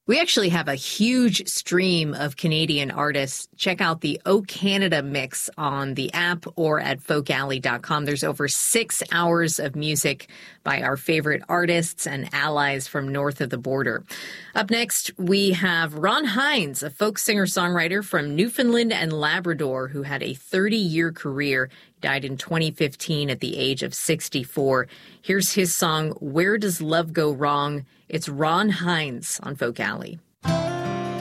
We actually have a huge stream of Canadian artists. Check out the O Canada mix on the app or at folkalley.com. There's over 6 hours of music by our favorite artists and allies from north of the border. Up next, we have Ron Hynes, a folk singer-songwriter from Newfoundland and Labrador who had a 30-year career. Died in 2015 at the age of 64. Here's his song, Where Does Love Go Wrong? It's Ron Hynes on Folk Alley.